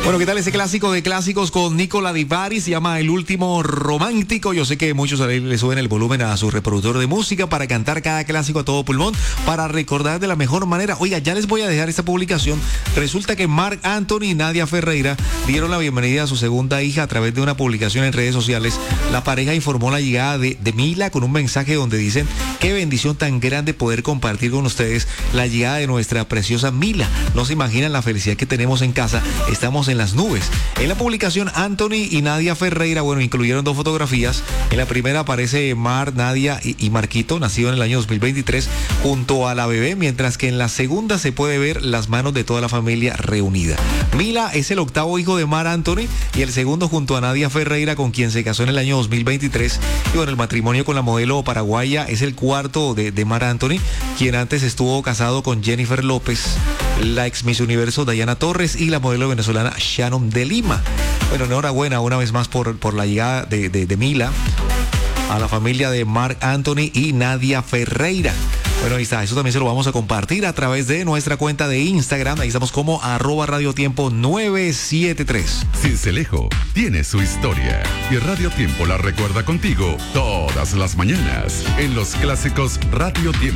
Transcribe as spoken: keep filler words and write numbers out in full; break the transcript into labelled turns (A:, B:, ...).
A: Bueno, ¿qué tal ese clásico de clásicos con Nicola Di Bari? Se llama El Último Romántico. Yo sé que muchos le suben el volumen a su reproductor de música para cantar cada clásico a todo pulmón, para recordar de la mejor manera. Oiga, ya les voy a dejar esta publicación. Resulta que Marc Anthony y Nadia Ferreira dieron la bienvenida a su segunda hija a través de una publicación en redes sociales. La pareja informó la llegada de, de Mila con un mensaje donde dicen: qué bendición tan grande poder compartir con ustedes la llegada de nuestra preciosa Mila. No se imaginan la felicidad que tenemos en casa. Estamos en las nubes. En la publicación, Anthony y Nadia Ferreira, bueno, incluyeron dos fotografías. En la primera aparece Mar, Nadia y, y Marquito, nacido en el año dos mil veintitrés, junto a la bebé, mientras que en la segunda se puede ver las manos de toda la familia reunida. Mila es el octavo hijo de Mar Anthony y el segundo junto a Nadia Ferreira, con quien se casó en el año dos mil veintitrés. Y bueno, el matrimonio con la modelo paraguaya es el cuarto de, de Mar Anthony, quien antes estuvo casado con Jennifer López, la ex Miss Universo Dayana Torres y la modelo venezolana Shannon de Lima. Bueno, enhorabuena una vez más por, por la llegada de, de, de Mila a la familia de Marc Anthony y Nadia Ferreira. Bueno, ahí está, eso también se lo vamos a compartir a través de nuestra cuenta de Instagram. Ahí estamos como arroba Radio Tiempo nueve siete tres.
B: Cincelejo tiene su historia y Radio Tiempo la recuerda contigo todas las mañanas en los clásicos Radio Tiempo.